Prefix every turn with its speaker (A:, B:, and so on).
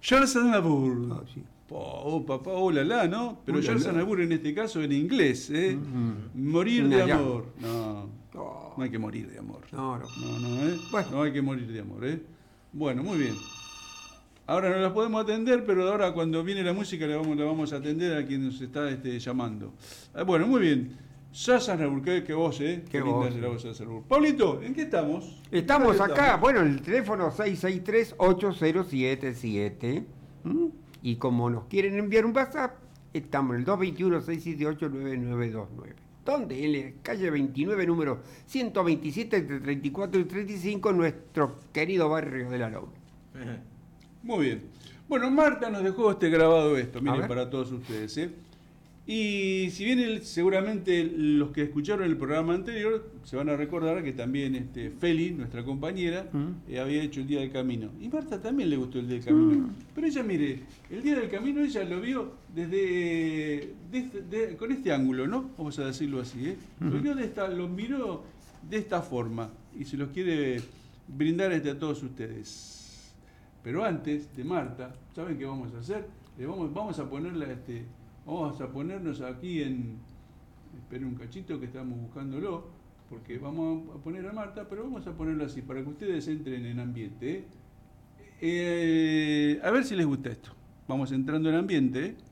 A: Charles Aznavour.
B: Ah, sí.
A: Oh, papá, oh la la, ¿no? Pero
B: La,
A: Charles
B: la.
A: Aznavour en este caso en inglés, ¿eh? Morir
B: Una
A: de
B: llama.
A: amor. No,
B: Oh.
A: no hay que morir de amor.
B: No, no.
A: No, ¿eh?
B: Bueno.
A: No hay que morir de amor, ¿eh? Bueno, muy bien. Ahora no las podemos atender, pero ahora cuando viene la música la vamos a atender a quien nos está llamando. Bueno, muy bien. Charles Aznavour, qué voz, ¿eh?
B: Qué
A: linda
B: voz.
A: es la voz de Aznavour. Pablito, ¿en qué estamos?
B: Estamos
A: ¿Dónde
B: acá, bueno, el teléfono 663-8077. Y como nos quieren enviar un WhatsApp, estamos en el 221-678-9929. Donde en la calle 29, número 127, entre 34 y 35, nuestro querido barrio de La Loma.
A: Muy bien. Bueno, Marta nos dejó grabado esto,
B: A
A: miren,
B: ver.
A: para todos ustedes, ¿eh? Y si bien seguramente los que escucharon el programa anterior se van a recordar que también Feli, nuestra compañera, había hecho el Día del Camino. Y Marta también le gustó el Día del Camino. Pero ella, mire, el Día del Camino ella lo vio con este ángulo, ¿no? Vamos a decirlo así, ¿eh? Lo miró de esta forma y se los quiere brindar a todos ustedes. Pero antes de Marta, ¿saben qué vamos a hacer? Vamos a ponerla Vamos a ponernos aquí esperen un cachito que estamos buscándolo, porque vamos a poner a Marta, pero vamos a ponerlo así, para que ustedes entren en ambiente. A ver si les gusta esto. Vamos entrando en ambiente.